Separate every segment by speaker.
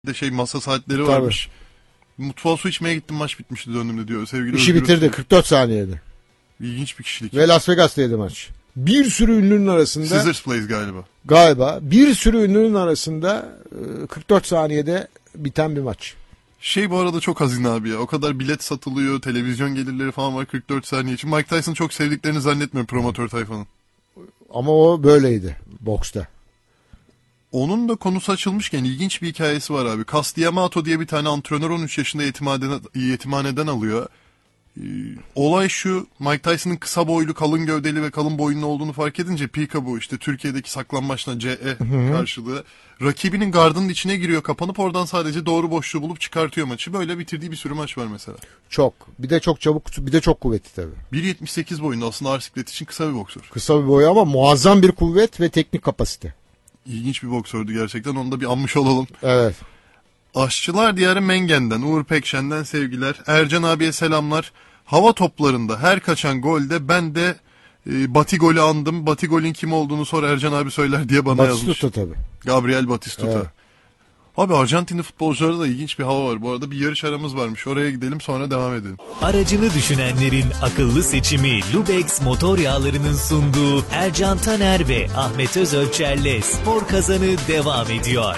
Speaker 1: de masa saatleri
Speaker 2: Tabii.
Speaker 1: varmış. Mutfağa su içmeye gittim, maç bitmişti döndüğümde diyor. Sevgili
Speaker 2: İşi
Speaker 1: Özgür
Speaker 2: bitirdi
Speaker 1: Öztürk.
Speaker 2: 44 saniyede.
Speaker 1: İlginç bir kişilik.
Speaker 2: Ve Las Vegas'taydı maç. Bir sürü ünlünün arasında
Speaker 1: Caesars Place galiba.
Speaker 2: galiba bir sürü ünlünün arasında 44 saniyede biten bir maç.
Speaker 1: Bu arada çok hazine abi ya. O kadar bilet satılıyor, televizyon gelirleri falan var 44 saniye için. Mike Tyson çok sevdiklerini zannetmiyorum promotör tayfanın.
Speaker 2: Ama o böyleydi boksta.
Speaker 1: Onun da konusu açılmışken ilginç bir hikayesi var abi. Cus D'Amato diye bir tane antrenör 13 yaşında yetimhaneden alıyor. Olay şu: Mike Tyson'ın kısa boylu, kalın gövdeli ve kalın boyunlu olduğunu fark edince Peekaboo, işte Türkiye'deki saklambaçtan CE karşılığı, rakibinin gardının içine giriyor, kapanıp oradan sadece doğru boşluğu bulup çıkartıyor maçı. Böyle bitirdiği bir sürü maç var mesela.
Speaker 2: Çok. Bir de çok çabuk, bir de çok kuvvetli tabii.
Speaker 1: 1.78 boyunda, aslında ağır siklet için kısa bir boksör.
Speaker 2: Kısa bir boyu ama muazzam bir kuvvet ve teknik kapasite.
Speaker 1: İlginç bir boksördü gerçekten, onu da bir anmış olalım.
Speaker 2: Evet.
Speaker 1: Aşçılar Diyarı Mengen'den, Uğur Pekşen'den sevgiler. Ercan abiye selamlar. Hava toplarında her kaçan golde ben de Batigol'ü andım. Batigol'ün kim olduğunu sor, Ercan abi söyler diye bana yazmış.
Speaker 2: Batistuta tabii.
Speaker 1: Gabriel Batistuta.
Speaker 2: Evet.
Speaker 1: Abi Arjantinli futbolcularda da ilginç bir hava var. Bu arada bir yarış aramız varmış. Oraya gidelim, sonra devam edelim.
Speaker 3: Aracını düşünenlerin akıllı seçimi Lubex motor yağlarının sunduğu Ercan Taner ve Ahmet Özölçer'le Spor Kazanı devam ediyor.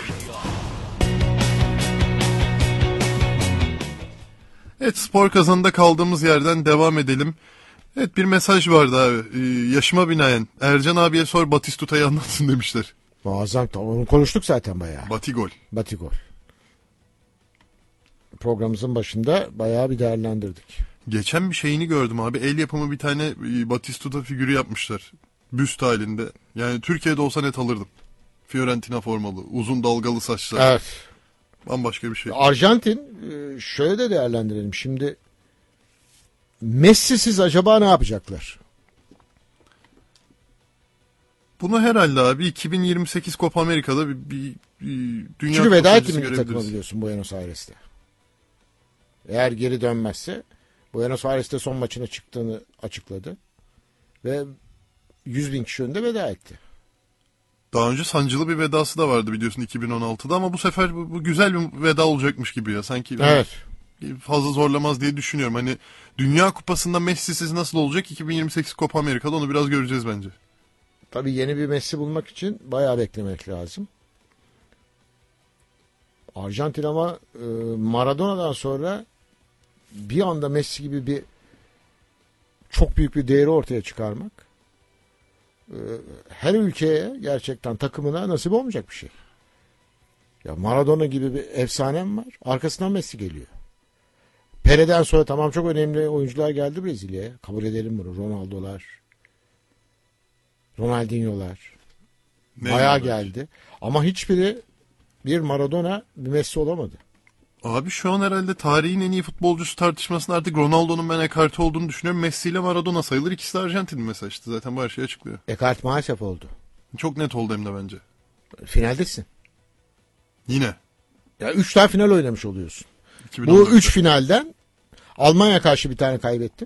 Speaker 1: Evet, Spor Kazanı'nda kaldığımız yerden devam edelim. Evet, bir mesaj vardı abi. Yaşıma binaen Ercan abiye sor, Batistuta'yı anlatsın demişler.
Speaker 2: Muazzam. Onu konuştuk zaten bayağı.
Speaker 1: Batigol.
Speaker 2: Batigol. Programımızın başında bayağı bir değerlendirdik.
Speaker 1: Geçen bir şeyini gördüm abi. El yapımı bir tane Batistuta figürü yapmışlar. Büst halinde. Yani Türkiye'de olsa net alırdım. Fiorentina formalı, uzun dalgalı saçlar.
Speaker 2: Evet.
Speaker 1: Bambaşka bir şey.
Speaker 2: Arjantin şöyle de değerlendirelim. Şimdi Messi'siz acaba ne yapacaklar?
Speaker 1: Bunu herhalde abi 2028 Copa Amerika'da bir dünya
Speaker 2: Çünkü veda etti
Speaker 1: kupası
Speaker 2: milli takıma,
Speaker 1: görebiliriz.
Speaker 2: biliyorsun, Buenos Aires'te. Eğer geri dönmezse Buenos Aires'te son maçına çıktığını açıkladı. Ve 100.000 kişi önünde veda etti.
Speaker 1: Daha önce sancılı bir vedası da vardı biliyorsun 2016'da, ama bu sefer bu güzel bir veda olacakmış gibi ya. Sanki
Speaker 2: Evet.
Speaker 1: fazla zorlamaz diye düşünüyorum. Hani Dünya Kupası'nda Messi'siz nasıl olacak, 2028 Copa Amerika'da onu biraz göreceğiz bence.
Speaker 2: Tabii yeni bir Messi bulmak için bayağı beklemek lazım. Arjantin ama Maradona'dan sonra bir anda Messi gibi bir çok büyük bir değeri ortaya çıkarmak her ülkeye, gerçekten takımına nasip olmayacak bir şey. Ya Maradona gibi bir efsanem var. Arkasından Messi geliyor. Pele'den sonra tamam, çok önemli oyuncular geldi Brezilya'ya. Kabul edelim bunu. Ronaldo'lar, Ronaldinho'lar bayağı geldi. Ama hiçbiri bir Maradona, bir Messi olamadı.
Speaker 1: Abi şu an herhalde tarihin en iyi futbolcusu tartışmasında artık Ronaldo'nun ben ekarte olduğunu düşünüyorum. Messi ile Maradona sayılır. İkisi de Arjantin mesela, işte zaten bu her şeyi açıklıyor.
Speaker 2: Ekart maalesef oldu.
Speaker 1: Çok net oldu hem de bence.
Speaker 2: Finaldesin.
Speaker 1: Yine.
Speaker 2: Ya 3 tane final oynamış oluyorsun.
Speaker 1: 2014'te.
Speaker 2: Bu 3 finalden Almanya karşı bir tane kaybettin.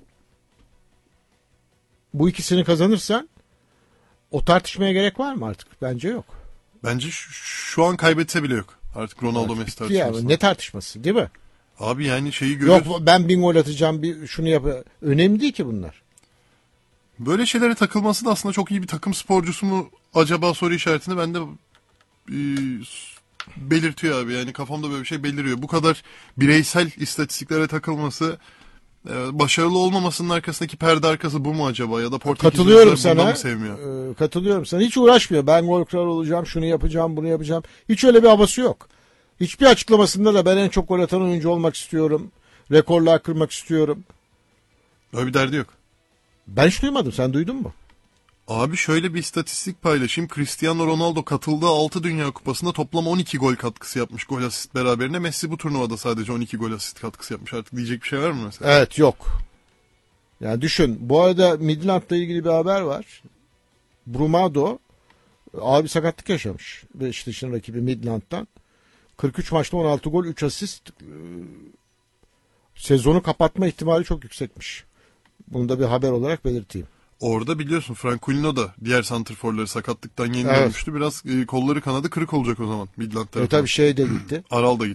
Speaker 2: Bu ikisini kazanırsan o tartışmaya gerek var mı artık? Bence yok.
Speaker 1: Bence şu an kaybetse bile yok. Artık Ronaldo Messi
Speaker 2: Bitti
Speaker 1: tartışması.
Speaker 2: yani. Ne tartışması, değil mi?
Speaker 1: Abi yani şeyi görüyoruz.
Speaker 2: Yok ben 1000 gol atacağım, bir şunu yap. Önemli değil ki bunlar.
Speaker 1: Böyle şeylere takılması da aslında çok iyi bir takım sporcusu mu acaba soru işaretini bende belirtiyor abi. Yani kafamda böyle bir şey beliriyor. Bu kadar bireysel istatistiklere takılması, başarılı olmamasının arkasındaki perde arkası bu mu acaba? Ya da
Speaker 2: Katılıyorum
Speaker 1: Portekizliler bundan
Speaker 2: sana.
Speaker 1: mı sevmiyor?
Speaker 2: Katılıyorum sana. Hiç uğraşmıyor. Ben gol kralı olacağım, şunu yapacağım, bunu yapacağım. Hiç öyle bir havası yok. Hiçbir açıklamasında da ben en çok gol atan oyuncu olmak istiyorum, rekorlar kırmak istiyorum.
Speaker 1: Öyle bir derdi yok.
Speaker 2: Ben hiç duymadım. Sen duydun mu?
Speaker 1: Abi şöyle bir istatistik paylaşayım. Cristiano Ronaldo katıldığı 6 Dünya Kupası'nda toplam 12 gol katkısı yapmış, gol asist beraberine. Messi bu turnuvada sadece 12 gol asist katkısı yapmış. Artık diyecek bir şey var mı mesela?
Speaker 2: Evet, yok. Yani düşün. Bu arada Midland'la ilgili bir haber var. Brumado ağır bir sakatlık yaşamış. Beşiktaş'ın rakibi Midland'dan. 43 maçta 16 gol, 3 asist. Sezonu kapatma ihtimali çok yüksekmiş. Bunu da bir haber olarak belirteyim.
Speaker 1: Orada biliyorsun Francolino da diğer santrforları sakatlıktan yeni
Speaker 2: Evet.
Speaker 1: dönmüştü. Biraz kolları kanadı kırık olacak o zaman Midland tarafı.
Speaker 2: Tabii şey de gitti.
Speaker 1: Aral da gitti.